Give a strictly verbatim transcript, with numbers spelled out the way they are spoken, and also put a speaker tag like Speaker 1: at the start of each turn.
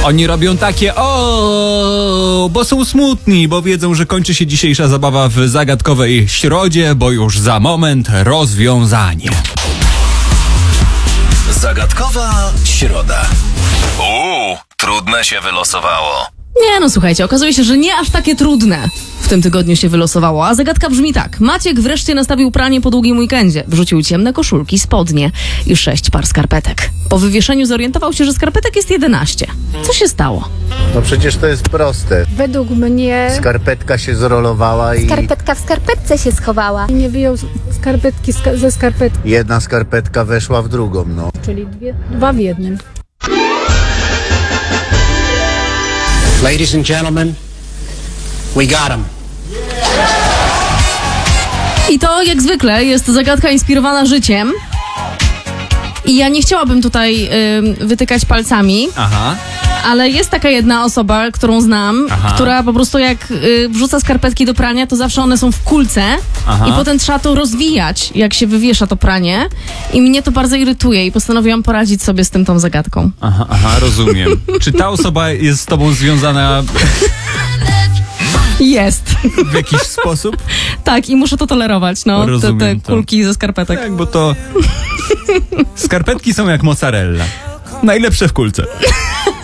Speaker 1: Oni robią takie o, bo są smutni, bo wiedzą, że kończy się dzisiejsza zabawa w zagadkowej środzie, bo już za moment rozwiązanie.
Speaker 2: Zagadkowa środa. Uuu, trudne się wylosowało.
Speaker 3: Nie no, słuchajcie, okazuje się, że nie aż takie trudne w tym tygodniu się wylosowało, a zagadka brzmi tak. Maciek wreszcie nastawił pranie po długim weekendzie. Wrzucił ciemne koszulki, spodnie i sześć par skarpetek. Po wywieszeniu zorientował się, że skarpetek jest jedenaście. Co się stało?
Speaker 4: No przecież to jest proste.
Speaker 5: Według mnie
Speaker 4: Skarpetka się zrolowała i
Speaker 6: Skarpetka w skarpetce się schowała.
Speaker 5: nie wyjął skarpetki ska- ze skarpetki,
Speaker 4: jedna skarpetka weszła w drugą, no.
Speaker 5: czyli dwie, dwa w jednym.
Speaker 7: Ladies and gentlemen, we got him.
Speaker 3: I to jak zwykle jest zagadka inspirowana życiem. I ja nie chciałabym tutaj y, wytykać palcami.
Speaker 1: Aha.
Speaker 3: Ale jest taka jedna osoba, którą znam,
Speaker 1: Aha.
Speaker 3: która po prostu jak y, wrzuca skarpetki do prania, to zawsze one są w kulce.
Speaker 1: Aha.
Speaker 3: I potem trzeba to rozwijać, jak się wywiesza to pranie. I mnie to bardzo irytuje i postanowiłam poradzić sobie z tym tą zagadką.
Speaker 1: Aha, aha, rozumiem. Czy ta osoba jest z tobą związana
Speaker 3: Jest.
Speaker 1: w jakiś sposób?
Speaker 3: Tak, i muszę to tolerować, no. Te,
Speaker 1: Rozumiem
Speaker 3: te
Speaker 1: to.
Speaker 3: kulki ze skarpetek.
Speaker 1: Tak, bo to... Skarpetki są jak mozzarella. Najlepsze w kulce.